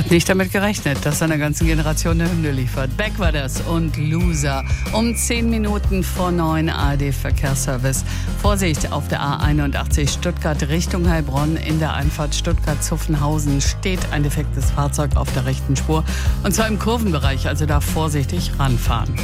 Hat nicht damit gerechnet, dass er einer ganzen Generation eine Hymne liefert. Beck war das und Loser. Um 10 Minuten vor 9 ARD-Verkehrsservice. Vorsicht auf der A81 Stuttgart Richtung Heilbronn. In der Einfahrt Stuttgart-Zuffenhausen steht ein defektes Fahrzeug auf der rechten Spur. Und zwar im Kurvenbereich, also da vorsichtig ranfahren.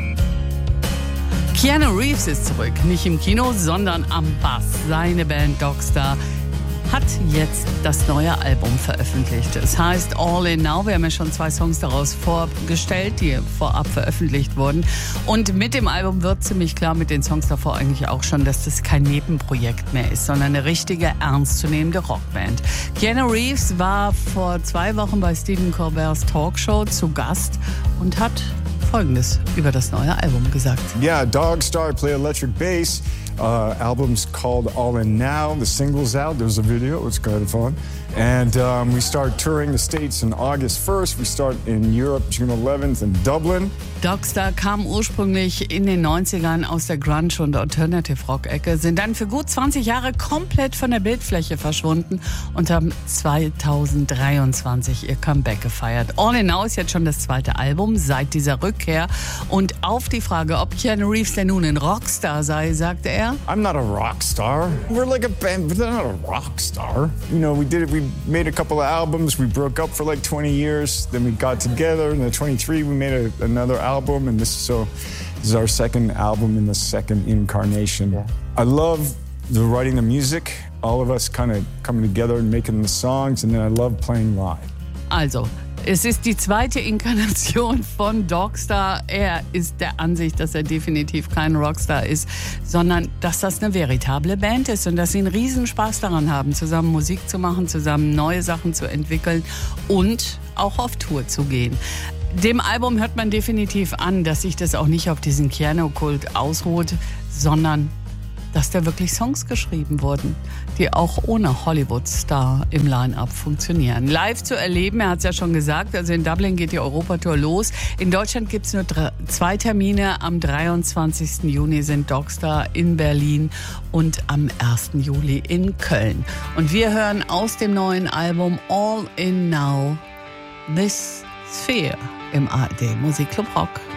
Keanu Reeves ist zurück. Nicht im Kino, sondern am Bass. Seine Band Dogstar hat jetzt das neue Album veröffentlicht. Es heißt All In Now. Wir haben ja schon 2 Songs daraus vorgestellt, die vorab veröffentlicht wurden. Und mit dem Album wird ziemlich klar, mit den Songs davor eigentlich auch schon, dass das kein Nebenprojekt mehr ist, sondern eine richtige, ernstzunehmende Rockband. Keanu Reeves war vor 2 Wochen bei Stephen Colbert's Talkshow zu Gast und hat Folgendes über das neue Album gesagt. Yeah, Dogstar, play electric bass. Album's called All In Now. The single's out. There's a video. It's kind of fun. And we start touring the States on August 1st. We start in Europe June 11th in Dublin. Dogstar kam ursprünglich in den 90ern aus der Grunge- und Alternative-Rock-Ecke, sind dann für gut 20 Jahre komplett von der Bildfläche verschwunden und haben 2023 ihr Comeback gefeiert. All In Now ist jetzt schon das 2. Album seit dieser Rückkehr. Und auf die Frage, ob Keanu Reeves denn nun ein Rockstar sei, sagte er: I'm not a rock star. We're like a band, but they're not a rock star. You know, we made a couple of albums. We broke up for like 20 years. Then we got together. In the 23, we made another album. And this is our second album in the second incarnation. Yeah. I love writing the music. All of us kind of coming together and making the songs. And then I love playing live. Also, es ist die 2. Inkarnation von Dogstar. Er ist der Ansicht, dass er definitiv kein Rockstar ist, sondern dass das eine veritable Band ist und dass sie einen Riesenspaß daran haben, zusammen Musik zu machen, zusammen neue Sachen zu entwickeln und auch auf Tour zu gehen. Dem Album hört man definitiv an, dass sich das auch nicht auf diesen Keanu-Kult ausruht, sondern dass da wirklich Songs geschrieben wurden, die auch ohne Hollywood-Star im Line-Up funktionieren. Live zu erleben, er hat es ja schon gesagt, also in Dublin geht die Europatour los. In Deutschland gibt es nur 2 Termine. Am 23. Juni sind Dogstar in Berlin und am 1. Juli in Köln. Und wir hören aus dem neuen Album All In Now This Sphere im ARD Musikclub Rock.